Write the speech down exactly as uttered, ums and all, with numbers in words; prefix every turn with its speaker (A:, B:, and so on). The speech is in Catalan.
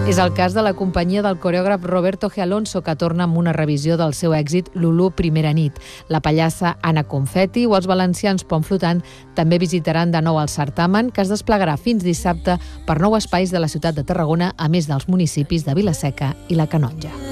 A: És el cas de la companyia del coreògraf Roberto G. Alonso, que torna amb una revisió del seu èxit Lulú Primera nit. La pallassa Anna Confetti o els valencians Pont Flotant també visitaran de nou el certamen, que es desplegarà fins dissabte per nou espais de la ciutat de Tarragona, a més dels municipis de Vila-seca i la Canonja.